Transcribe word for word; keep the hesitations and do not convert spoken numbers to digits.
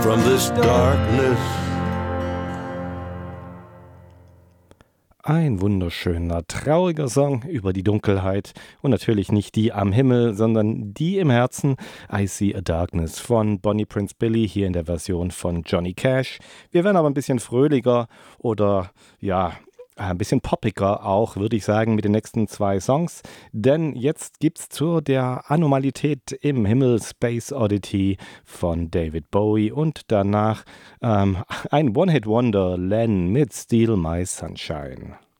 from this darkness. Ein wunderschöner, trauriger Song über die Dunkelheit und natürlich nicht die am Himmel, sondern die im Herzen. I See a Darkness von Bonnie Prince Billy, hier in der Version von Johnny Cash. Wir werden aber ein bisschen fröhlicher oder ja, ein bisschen poppiger auch, würde ich sagen, mit den nächsten zwei Songs. Denn jetzt gibt's zu der Anomalität im Himmel Space Oddity von David Bowie und danach ähm, ein One-Hit-Wonder, Len mit Steal My Sunshine.